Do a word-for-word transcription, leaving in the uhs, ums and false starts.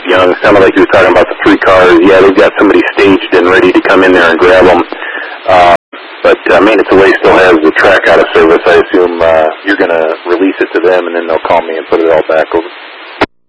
up, Young. Sounded like you were talking about the three cars. Yeah, they've got somebody staged and ready to come in there and grab them. Uh, but uh, Maintenance Away still has the track out of service. I assume uh, you're going to release it to them, and then they'll call me and put it all back over.